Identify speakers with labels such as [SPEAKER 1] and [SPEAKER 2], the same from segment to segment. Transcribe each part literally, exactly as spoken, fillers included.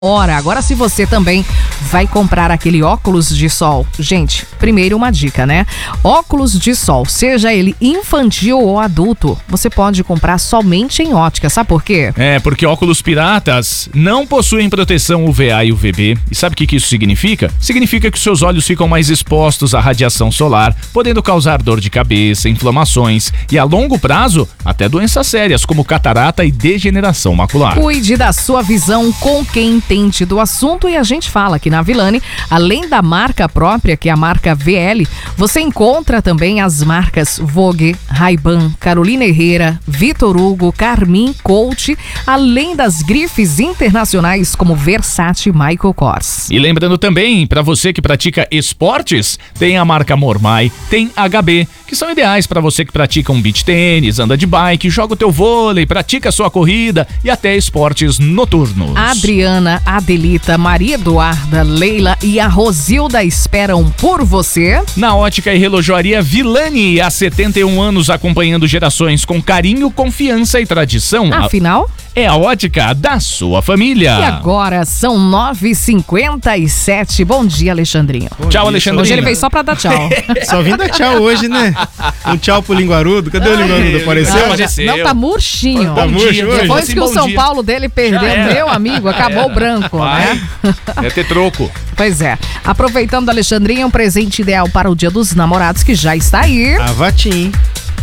[SPEAKER 1] Ora, agora se você também vai comprar aquele óculos de sol, gente, primeiro uma dica, né? Óculos de sol, seja ele infantil ou adulto, você pode comprar somente em ótica, sabe por quê?
[SPEAKER 2] É, porque óculos piratas não possuem proteção U V A e U V B. E sabe o que, que isso significa? Significa que os seus olhos ficam mais expostos à radiação solar, podendo causar dor de cabeça, inflamações e, a longo prazo, até doenças sérias como catarata e degeneração macular.
[SPEAKER 1] Cuide da sua visão com quem entende do assunto, e a gente fala que na Vilani, além da marca própria, que é a marca V L, você encontra também as marcas Vogue, Ray-Ban, Carolina Herrera, Vitor Hugo, Carmin, Coach, além das grifes internacionais como Versace e Michael Kors.
[SPEAKER 2] E lembrando também, para você que pratica esportes, tem a marca Mormai, tem H B, que são ideais para você que pratica um beach tênis, anda de bike, joga o teu vôlei, pratica a sua corrida e até esportes noturnos.
[SPEAKER 1] A Adriana, a Adelita, Maria Eduarda, Leila e a Rosilda esperam por você
[SPEAKER 2] na Ótica e Relojoaria Vilani, há setenta e um anos acompanhando gerações com carinho, confiança e tradição.
[SPEAKER 1] Afinal,
[SPEAKER 2] é a ótica da sua família.
[SPEAKER 1] E agora são nove e cinquenta e sete. Bom dia, Alexandrinho.
[SPEAKER 2] Bom tchau, dia, Alexandrinho.
[SPEAKER 1] Hoje ele veio só pra dar tchau.
[SPEAKER 3] Só vim dar tchau hoje, né? Um tchau pro Linguarudo. Cadê o Linguarudo? Apareceu?
[SPEAKER 1] Não, apareceu. Não, tá murchinho.
[SPEAKER 3] Tá murcho hoje?
[SPEAKER 1] Depois que o São dia. Paulo dele perdeu, meu amigo, acabou o branco,
[SPEAKER 2] Vai.
[SPEAKER 1] né?
[SPEAKER 2] É ter troco.
[SPEAKER 1] Pois é. Aproveitando, Alexandrinho, um presente ideal para o Dia dos Namorados, que já está aí.
[SPEAKER 3] A Vatim.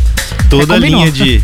[SPEAKER 3] Toda a linha de...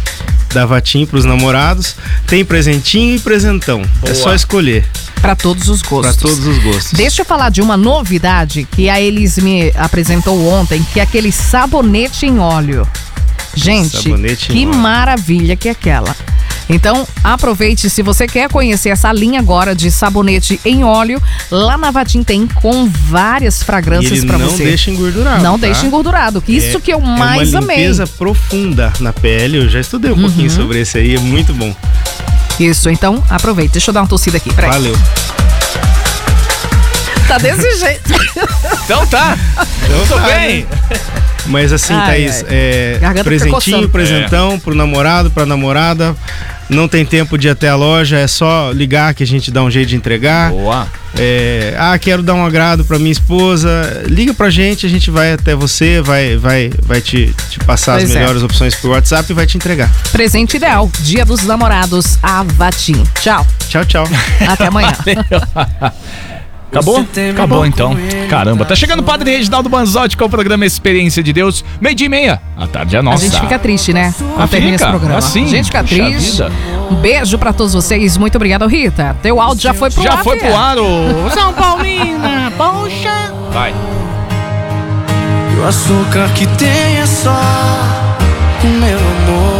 [SPEAKER 3] da Vatim pros namorados. Tem presentinho e presentão. Boa. É só escolher.
[SPEAKER 1] Para todos os gostos.
[SPEAKER 3] Para todos os gostos.
[SPEAKER 1] Deixa eu falar de uma novidade que a Elis me apresentou ontem, que é aquele sabonete em óleo. Gente, sabonete que óleo. Maravilha que é aquela. Então, aproveite, se você quer conhecer essa linha agora de sabonete em óleo, lá na Vatim tem com várias fragrâncias para você.
[SPEAKER 3] Não deixa engordurado.
[SPEAKER 1] Não
[SPEAKER 3] tá?
[SPEAKER 1] deixa engordurado, que isso
[SPEAKER 3] é,
[SPEAKER 1] que eu mais amei.
[SPEAKER 3] É uma limpeza amei. profunda na pele, eu já estudei um uhum. pouquinho sobre esse aí, é muito bom.
[SPEAKER 1] Isso, então aproveite. Deixa eu dar uma tossida aqui, peraí.
[SPEAKER 3] Valeu.
[SPEAKER 1] Tá desse jeito.
[SPEAKER 2] Então tá.
[SPEAKER 3] Então
[SPEAKER 2] Tudo
[SPEAKER 3] tá,
[SPEAKER 2] bem.
[SPEAKER 3] Né? Mas assim, ai, Thaís, ai. É, presentinho, presentão é. pro namorado, pra namorada. Não tem tempo de ir até a loja, é só ligar que a gente dá um jeito de entregar.
[SPEAKER 2] Boa.
[SPEAKER 3] É, ah, quero dar um agrado pra minha esposa. Liga pra gente, a gente vai até você, vai, vai, vai te, te passar pois as melhores é. opções pro WhatsApp e vai te entregar.
[SPEAKER 1] Presente ideal, Dia dos Namorados, a Vatim. Tchau.
[SPEAKER 3] Tchau, tchau.
[SPEAKER 1] Até amanhã.
[SPEAKER 2] Acabou? Acabou então. Caramba, tá chegando o Padre Reginaldo Manzotti com o programa Experiência de Deus, meio-dia e meia. A tarde é nossa.
[SPEAKER 1] A gente fica triste, né? Quando
[SPEAKER 2] ah,
[SPEAKER 1] termina esse programa.
[SPEAKER 2] Assim,
[SPEAKER 1] a gente fica triste. Vida. Um beijo pra todos vocês. Muito obrigado, Rita. Teu áudio já foi pro
[SPEAKER 2] já
[SPEAKER 1] ar.
[SPEAKER 2] Já foi
[SPEAKER 1] filha.
[SPEAKER 2] pro ar, ô
[SPEAKER 1] São Paulina. Poxa.
[SPEAKER 2] Vai.
[SPEAKER 4] E o açúcar que tem é só o meu amor.